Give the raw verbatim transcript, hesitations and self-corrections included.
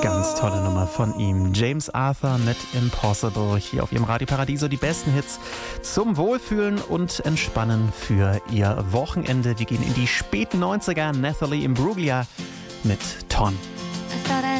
Ganz tolle Nummer von ihm. James Arthur mit Impossible hier auf ihrem Radio Paradiso. Die besten Hits zum Wohlfühlen und Entspannen für ihr Wochenende. Wir gehen in die späten neunziger. Nathalie Imbruglia mit Ton.